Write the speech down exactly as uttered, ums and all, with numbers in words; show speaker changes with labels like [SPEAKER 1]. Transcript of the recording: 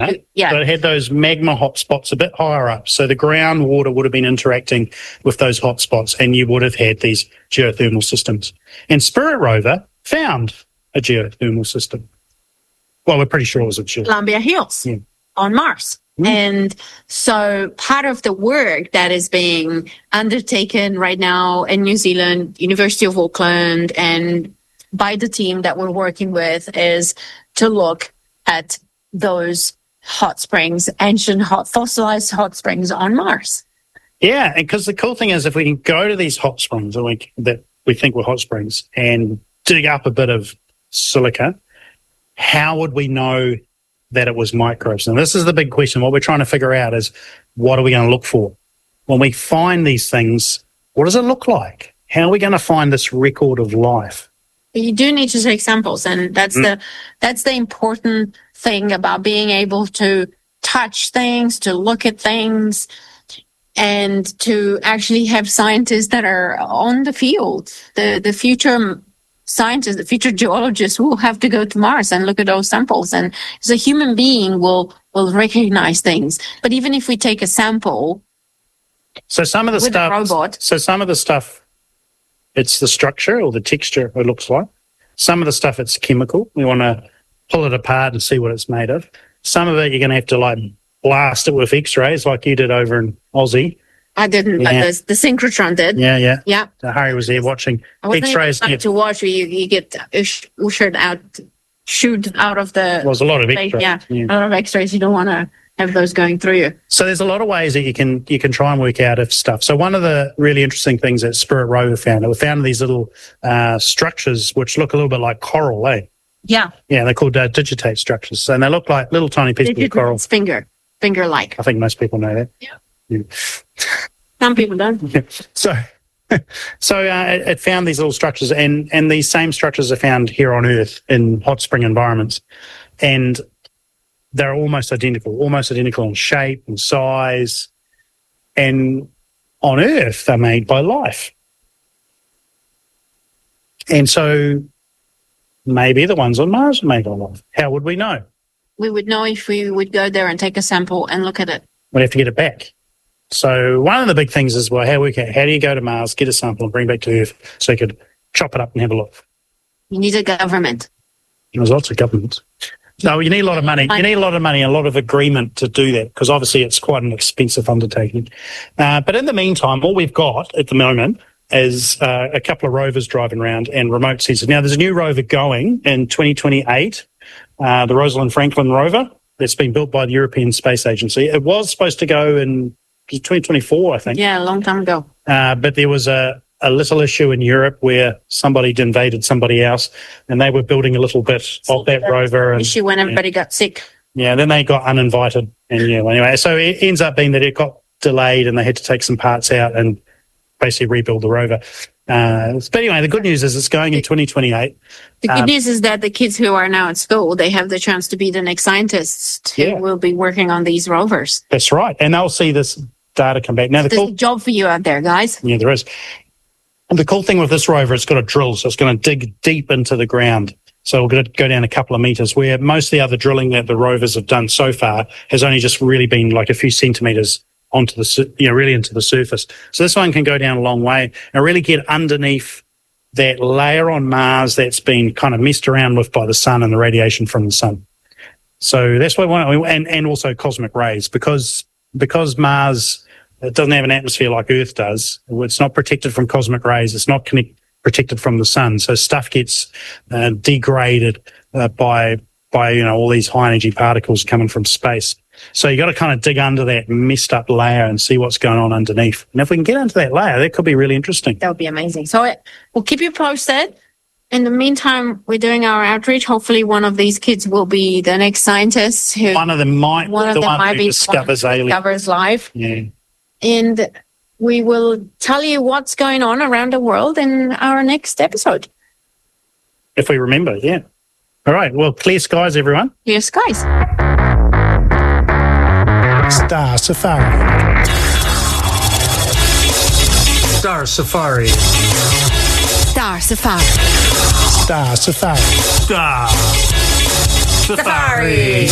[SPEAKER 1] You, yeah.
[SPEAKER 2] But it had those magma hotspots a bit higher up. So the groundwater would have been interacting with those hotspots, and you would have had these geothermal systems. And Spirit rover found a geothermal system. Well, we're pretty sure it was a geothermal.
[SPEAKER 1] Columbia Hills
[SPEAKER 2] Yeah.
[SPEAKER 1] on Mars. Mm. And so part of the work that is being undertaken right now in New Zealand, University of Auckland, and by the team that we're working with is to look at those hot springs, ancient hot, fossilized hot springs on Mars.
[SPEAKER 2] Yeah, and because the cool thing is if we can go to these hot springs that we, that we think were hot springs and dig up a bit of silica, how would we know that it was microbes? And this is the big question. What we're trying to figure out is what are we going to look for? When we find these things, what does it look like? How are we going to find this record of life?
[SPEAKER 1] You do need to take samples, and that's mm. the that's the important thing about being able to touch things, to look at things, and to actually have scientists that are on the field. The the future scientists, the future geologists will have to go to Mars and look at those samples. And as a human being will will recognize things. But even if we take a sample,
[SPEAKER 2] so some of the
[SPEAKER 1] with
[SPEAKER 2] stuff,
[SPEAKER 1] a robot,
[SPEAKER 2] so some of the stuff, it's the structure or the texture it looks like. Some of the stuff, it's chemical. We want to pull it apart and see what it's made of. Some of it, you're going to have to like blast it with X-rays like you did over in Aussie.
[SPEAKER 1] I didn't,
[SPEAKER 2] yeah.
[SPEAKER 1] but the, the synchrotron did.
[SPEAKER 2] Yeah, yeah.
[SPEAKER 1] Yeah.
[SPEAKER 2] So Harry was there watching X-rays.
[SPEAKER 1] I to watch where you, you get ushered out, shoot out of the...
[SPEAKER 2] Well, there's a lot of X-rays.
[SPEAKER 1] Yeah, yeah, a lot of X-rays. You don't want to have those going through you.
[SPEAKER 2] So there's a lot of ways that you can you can try and work out if stuff. So one of the really interesting things that Spirit rover found, we found these little uh, structures which look a little bit like coral, eh?
[SPEAKER 1] Yeah.
[SPEAKER 2] Yeah, they're called uh, digitate structures. So, and they look like little tiny pieces
[SPEAKER 1] Digitate
[SPEAKER 2] of coral.
[SPEAKER 1] Finger, finger-like.
[SPEAKER 2] I think most people know that.
[SPEAKER 1] Yeah.
[SPEAKER 2] yeah.
[SPEAKER 1] Some people don't.
[SPEAKER 2] Yeah. So, so uh, it, it found these little structures, and and these same structures are found here on Earth in hot spring environments, and they're almost identical, almost identical in shape and size, and on Earth they're made by life. And so maybe the ones on Mars are made by life. How would we know?
[SPEAKER 1] We would know if we would go there and take a sample and look at it.
[SPEAKER 2] We'd have to get it back. So one of the big things is, well, how, we can, how do you go to Mars, get a sample and bring it back to Earth so you could chop it up and have a look?
[SPEAKER 1] You need a government.
[SPEAKER 2] There's lots of governments. No, you need a lot of money. You need a lot of money and a lot of agreement to do that, because obviously it's quite an expensive undertaking. Uh, but in the meantime, all we've got at the moment is uh, a couple of rovers driving around and remote sensors. Now, there's a new rover going in twenty twenty-eight, uh, the Rosalind Franklin rover that's been built by the European Space Agency. It was supposed to go in twenty twenty-four, I think.
[SPEAKER 1] Yeah, a long time ago.
[SPEAKER 2] Uh, but there was a a little issue in Europe where somebody invaded somebody else, and they were building a little bit of that rover. And,
[SPEAKER 1] issue when everybody
[SPEAKER 2] yeah.
[SPEAKER 1] got sick.
[SPEAKER 2] Yeah, then they got uninvited. And yeah, anyway, so it ends up being that it got delayed and they had to take some parts out and basically rebuild the rover. Uh, but anyway, the good news is it's going in twenty twenty-eight.
[SPEAKER 1] The good
[SPEAKER 2] um,
[SPEAKER 1] news is that the kids who are now at school, they have the chance to be the next scientists who
[SPEAKER 2] Yeah.
[SPEAKER 1] will be working on these rovers.
[SPEAKER 2] That's right. And they'll see this data come back. Now, the
[SPEAKER 1] There's
[SPEAKER 2] cool,
[SPEAKER 1] a job for you out there, guys.
[SPEAKER 2] yeah, there is. And the cool thing with this rover, it's got a drill, so it's going to dig deep into the ground. So we're going to go down a couple of meters, where most of the other drilling that the rovers have done so far has only just really been like a few centimeters onto the, su- you know, really into the surface. So this one can go down a long way and really get underneath that layer on Mars that's been kind of messed around with by the sun and the radiation from the sun. So that's what we want, and, and also cosmic rays, because, because Mars, it doesn't have an atmosphere like Earth does. It's not protected from cosmic rays. It's not connect, protected from the sun. So stuff gets uh, degraded uh, by, by, you know, all these high energy particles coming from space. So you got to kind of dig under that messed up layer and see what's going on underneath. And if we can get into that layer, that could be really interesting.
[SPEAKER 1] That would be amazing. So it, we'll keep you posted. In the meantime, we're doing our outreach. Hopefully one of these kids will be the next scientist who...
[SPEAKER 2] One of them might,
[SPEAKER 1] one of
[SPEAKER 2] the
[SPEAKER 1] them
[SPEAKER 2] one
[SPEAKER 1] might
[SPEAKER 2] who
[SPEAKER 1] be
[SPEAKER 2] discovers alien.
[SPEAKER 1] discovers life.
[SPEAKER 2] Yeah.
[SPEAKER 1] And we will tell you what's going on around the world in our next episode.
[SPEAKER 2] If we remember, yeah. All right. Well, clear skies, everyone.
[SPEAKER 1] Clear skies.
[SPEAKER 2] Star Safari. Star Safari.
[SPEAKER 1] Star Safari.
[SPEAKER 2] Star Safari. Star Safari.